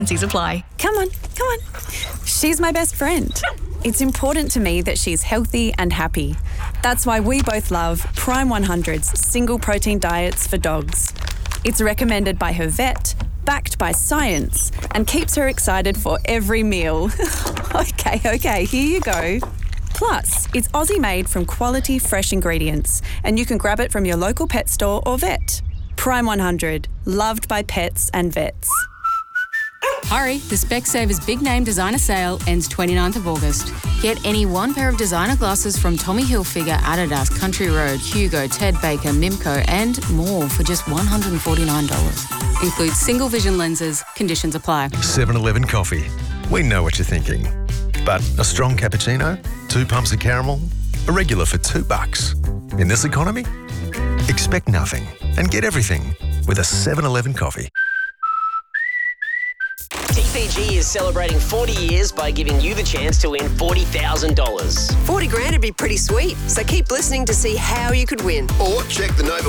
Apply. Come on. She's my best friend. It's important to me that she's healthy and happy. That's why we both love Prime 100's single protein diets for dogs. It's recommended by her vet, backed by science, and keeps her excited for every meal. Okay, here you go. Plus, it's Aussie made from quality fresh ingredients, and you can grab it from your local pet store or vet. Prime 100, loved by pets and vets. Hurry, the Specsavers Big Name Designer Sale ends 29th of August. Get any one pair of designer glasses from Tommy Hilfiger, Adidas, Country Road, Hugo, Ted Baker, Mimco and more for just $149. Includes single vision lenses. Conditions apply. 7-Eleven coffee. We know what you're thinking. But a strong cappuccino, 2 pumps of caramel, a regular for $2. In this economy, expect nothing and get everything with a 7-Eleven coffee. TPG is celebrating 40 years by giving you the chance to win $40,000. 40 grand would be pretty sweet, so keep listening to see how you could win. Or check the Nova